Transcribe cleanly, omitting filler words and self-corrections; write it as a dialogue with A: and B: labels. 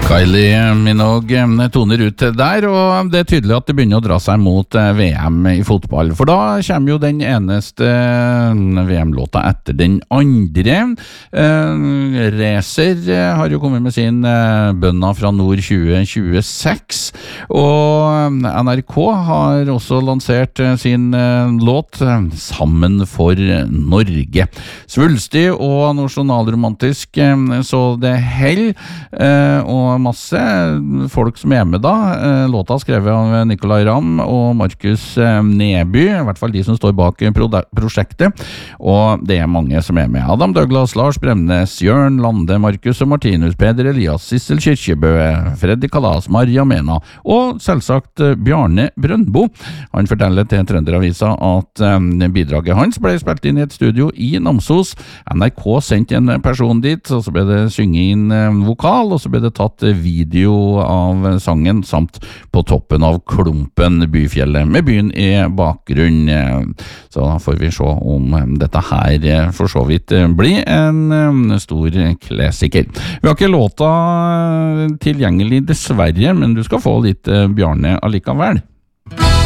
A: Kylie Minogue toner ut der, og det tydelig at det begynner å dra seg mot VM i fotball, for da kommer jo den eneste VM-låta etter den andre. Racer har jo kommet med sin Bønna fra Nord 2026, og NRK har også lansert sin låt Sammen for Norge. Svulstig og nasjonalromantisk, så det hell, og masse folk som med da. Låta skrevet av Nicolai Ramm og Markus Neby, i hvert fall de som står bak prosjektet, og det mange som med. Adam Douglas, Lars Bremnes, Jørn Lande, Markus og Martinus, Peder Elias, Sissel Kyrkjebø, Freddy Kalas, Maria Mena, og selvsagt Bjarne Brøndbo. Han forteller til Trønderavisa at bidraget hans ble spilt inn i et studio i Namsos. NRK sendte en person dit, og så ble det synget inn vokal, og så ble det tatt video av sangen, samt på toppen av Klumpen byfjellet, med byen i bakgrunn. Så da får vi se om dette her for så vidt blir en stor klassiker. Vi har ikke låta tilgjengelig dessverre, men du skal få litt Bjarne allikevel.